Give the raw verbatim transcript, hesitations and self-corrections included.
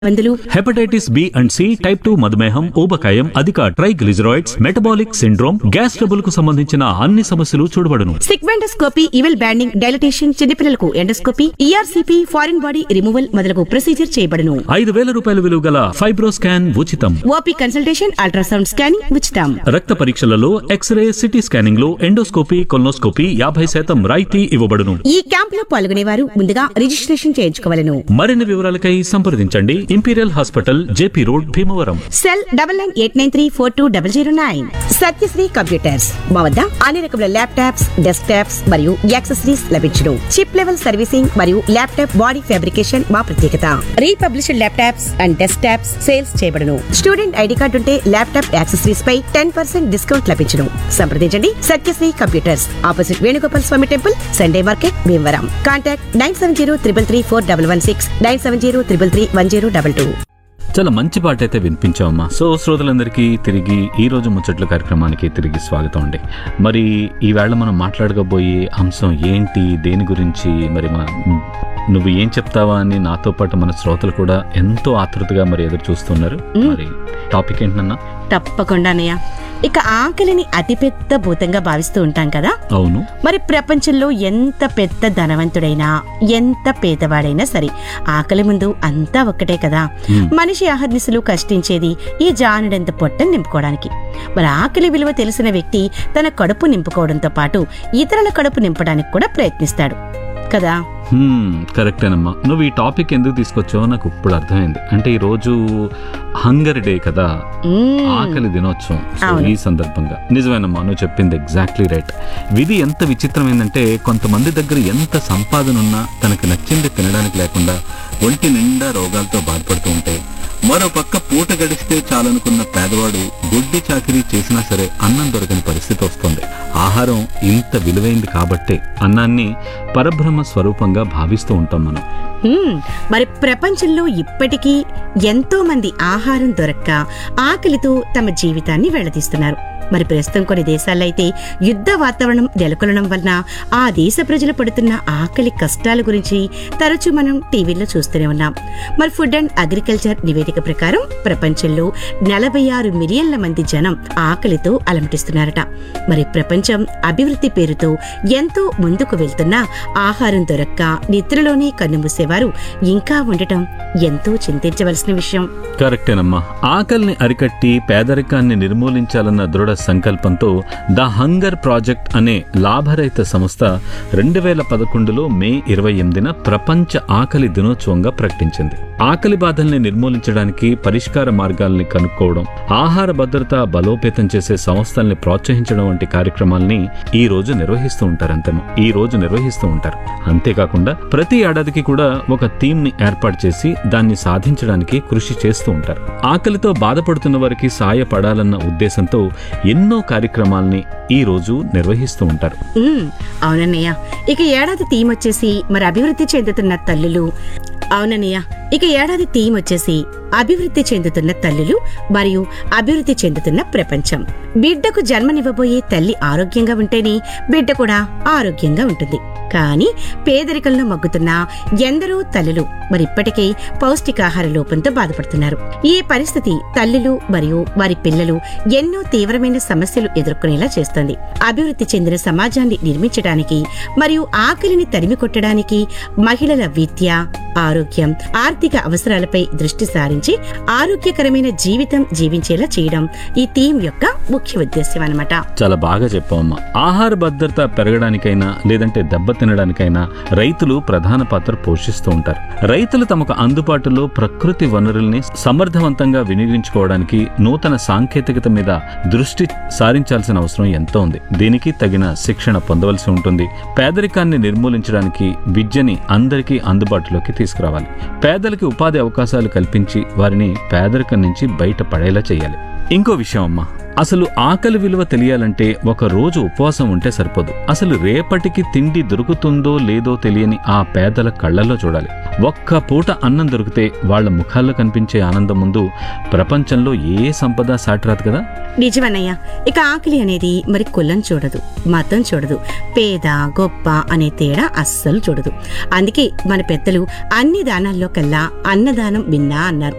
మందులు hepatitis B and C, type two మధుమేహం, ఊబకాయం, అధిక triglycerides, metabolic syndrome, gas trouble కు సంబంధించిన అన్ని సమస్యలు చూడబడును. సిగ్మెండోస్కోపీ, ఇవెల్ బ్యాండింగ్, డైలటేషన్, చిన్నపిల్లలకు endoscopy, ERCP, foreign body removal మొదలగు ప్రొసీజర్ చేయబడును. ఐదు వేల రూపాయల విలువ గల ఫైబ్రోస్కాన్ ఉచితం. ఓపీ కన్సల్టేషన్, అల్ట్రాసౌండ్ స్కానింగ్ ఉచితం. రక్త పరీక్షలలో ఎక్స్రే, సిటీ స్కానింగ్ లో ఎండోస్కోపీ, కొల్నోస్కోపీ యాభై శాతం రాయితీ ఇవ్వబడును. ఈ క్యాంప్ లో పాల్గొనేవారు ముందుగా రిజిస్ట్రేషన్ చేయించుకోవాలను. మరిన్ని వివరాలకై సంప్రదించండి. Imperial hospital, JP road, Bhimavaram. Cell double nine eight nine three four two double zero nine. Satyasri computers మా వద్ద అన్ని రకముల ల్యాప్టాప్స్, డెస్క్ టాప్స్ మరియు యాక్సెసరీస్ లభించును. చిప్ లెవెల్ సర్వీసింగ్ మరియు ల్యాప్టాప్ బాడీ ఫ్యాబ్రికేషన్ మా ప్రత్యేకత. Republished laptops and desk tops sales చేయబడును. స్టూడెంట్ ఐడి కార్డు ఉంటే ల్యాప్టాప్ యాక్సెసరీస్ పై టెన్ పర్సెంట్ డిస్కౌంట్ లభించును. సంప్రదించండి సత్యశ్రీ కంప్యూటర్స్, ఆపోజిట్ వేణుగోపాల్ స్వామి temple, Sunday market, Bhimavaram. Contact nine seven zero triple three four double one six, nine seven zero triple three one zero double two. చాలా మంచి పాట అయితే వినిపించామమ్మా. So శ్రోతలందరికీ తిరిగి ఈ రోజు ముచ్చట్ల కార్యక్రమానికి తిరిగి స్వాగతం అండి. మరి ఈవేళ మనం మాట్లాడకపోయే అంశం ఏంటి, దేని గురించి, మరి మా నువ్వు ఏం చెప్తావా అని నాతో పాటు మన శ్రోతలు కూడా ఎంతో ఆతృతగా మరి ఎదురు చూస్తున్నారు. మరి టాపిక్ ఏంటన్నా? తప్పకుండానయ్య. ఇక ఆకలిని అతిపెద్ద భూతంగా భావిస్తూ ఉంటాం కదా. అవును. మరి ప్రపంచంలో ఎంత పెద్ద ధనవంతుడైనా, ఎంత పేదవాడైనా సరే ఆకలి ముందు అంతా ఒక్కటే కదా. మనిషి అహర్నిశలు కష్టించేది ఈ జానుడంత పొట్టను నింపుకోవడానికి. మరి ఆకలి విలువ తెలిసిన వ్యక్తి తన కడుపు నింపుకోవడంతో పాటు ఇతరుల కడుపు నింపడానికి కూడా ప్రయత్నిస్తాడు కదా. కరెక్టేనమ్మా. నువ్వు ఈ టాపిక్ ఎందుకు తీసుకొచ్చావో నాకు ఇప్పుడు అర్థమైంది. అంటే ఈ రోజు హంగర్ డే కదా, ఆకలి దినోత్సవం. ఈ సందర్భంగా నిజమేనమ్మా, నువ్వు చెప్పింది ఎగ్జాక్ట్లీ రైట్. విధి ఎంత విచిత్రమైందంటే కొంతమంది దగ్గర ఎంత సంపాదన ఉన్నా తనకి నచ్చింది తినడానికి లేకుండా ఒంటి నిండా రోగాలతో బాధపడుతూ ఉంటే, మరో పక్క పూట గడిస్తే చాలనుకున్న పేదవాడు గుడ్డి చాకిరీ చేసినా సరే అన్నం దొరకని పరిస్థితి వస్తుంది. ఆహారం ఇంత విలువైంది కాబట్టే అన్నాన్ని పరబ్రహ్మ స్వరూపంగా భావిస్తూ ఉంటాం మనం. మరి ప్రపంచంలో ఇప్పటికీ ఎంతో మంది ఆహారం దొరక్క ఆకలితో తమ జీవితాన్ని వెళ్లదీస్తున్నారు. మరి ప్రస్తుతం కొన్ని దేశాల్లో అయితే యుద్ధ వాతావరణం నెలకొనడం వలన ఆ దేశ ప్రజలు పడుతున్న ఆకలి కష్టాల గురించి తరచూ మనం టీవీల్లో చూస్తూనే ఉన్నాం. మరి ఫుడ్ అండ్ అగ్రికల్చర్ నివేదిక ప్రకారం ప్రపంచంలో నలభై ఆరు మిలియన్ల మంది జనం ఆకలితో అలమటిస్తున్నారట. మరి ప్రపంచం అభివృద్ధి పేరుతో ఎంతో ముందుకు వెళ్తున్నా ఆహారం దొరక్క నిద్రలోనే కన్నుమూసేవారు ఇంకా ఉండటం ఎంతో చింతించవలసిన విషయం. కరెక్టేనమ్మా. ఆకలిని అరికట్టి పేదరికాన్ని నిర్మూలించాలన్న దృఢ సంకల్పంతో ద హంగర్ ప్రాజెక్ట్ అనే లాభరహిత సంస్థ రెండు వేల పదకొండులో మే ఇరవై ఎనిమిదిన ప్రపంచ ఆకలి దినోత్సవంగా ప్రకటించింది. ఆకలి బాధల్ని నిర్మూలించడానికి పరిష్కార మార్గాల్ని కనుక్కోవడం, ఆహార భద్రత బలోపేతం చేసే సంస్థల్ని ప్రోత్సహించడం వంటి కార్యక్రమాల్ని ఈ రోజు నిర్వహిస్తూ ఉంటారు. అంతేమో ఈ రోజు నిర్వహిస్తూ ఉంటారు. అంతేకాకుండా ప్రతి ఏడాదికి కూడా ఒక థీమ్ ని ఏర్పాటు చేసి దాన్ని సాధించడానికి కృషి చేస్తూ ఉంటారు. ఆకలితో బాధపడుతున్న వారికి సాయపడాలన్న ఉద్దేశంతో ఎన్నో కార్యక్రమాల్ని ఈ రోజు నిర్వహిస్తూ ఉంటారు. అవునన్నయ్య. ఇక ఏడాది థీమ్ వచ్చేసి మరి అభివృద్ధి చెందుతున్న తల్లులు. అవునన్నయ్య. ఇక ఏడాది థీమ్ వచ్చేసి అభివృద్ధి చెందుతున్న తల్లులు మరియు అభివృద్ధి చెందుతున్న ప్రపంచం. బిడ్డకు జన్మనివ్వబోయే తల్లి ఆరోగ్యంగా ఉంటేనే బిడ్డ కూడా ఆరోగ్యంగా ఉంటుంది. కానీ పేదరికంలో మగ్గుతున్న ఎందరో తల్లులు మరి ఇప్పటికే పౌష్టికాహార లోపంతో బాధపడుతున్నారు. ఈ పరిస్థితి తల్లులు మరియు వారి పిల్లలు ఎన్నో తీవ్రమైన సమస్యలు ఎదుర్కొనేలా చేస్తోంది. అభివృద్ధి చెందిన సమాజాన్ని నిర్మించడానికి మరియు ఆకలిని తరిమి కొట్టడానికి మహిళల విద్య, ఆరోగ్యం, ఆర్థిక అవసరాలపై దృష్టి సారించి ఆరోగ్యకరమైన జీవితం జీవించేలా చేయడం ఈ థీమ్ యొక్క ముఖ్య ఉద్దేశ్యం అన్నమాట. చాలా బాగా చెప్పావమ్మా. ఆహార భద్రత పెరగడానికైనా లేదంటే దెబ్బ తినడానికైనా రైతులు ప్రధాన పాత్ర పోషిస్తూ ఉంటారు. రైతులు తమకు అందుబాటులో ప్రకృతి వనరుల్ని సమర్థవంతంగా వినియోగించుకోవడానికి నూతన సాంకేతికత మీద దృష్టి సారించాల్సిన అవసరం ఎంతో ఉంది. దీనికి తగిన శిక్షణ పొందవలసి ఉంటుంది. పేదరికాన్ని నిర్మూలించడానికి విద్యని అందరికీ అందుబాటులోకి తీసుకురావాలి. పేదలకి ఉపాధి అవకాశాలు కల్పించి వారిని పేదరికం నుంచి బయట పడేలా చేయాలి. ఇంకో విషయం అమ్మా, అసలు ఆకలి విలువ తెలియాలంటే ఒక రోజు ఉపవాసం ఉంటే సరిపోదు. అసలు రేపటికి తిండి దొరుకుతుందో లేదో తెలియని ఆ పేదల కళ్ళల్లో చూడాలి. ఒక్క పూట అన్నం దొరికితే వాళ్ల ముఖాల్లో కనిపించే ఆనందం ముందు ప్రపంచంలో ఏ సంపద సాటిరాదు కదా. నిజమన్నయ్య. ఇక ఆకలి అనేది మరి కులం చూడదు, మతం చూడదు, పేద గొప్ప అనే తేడా అస్సలు చూడదు. అందుకే మన పెద్దలు అన్ని దానాల్లో కల్లా అన్నదానం విన్నా అన్నారు.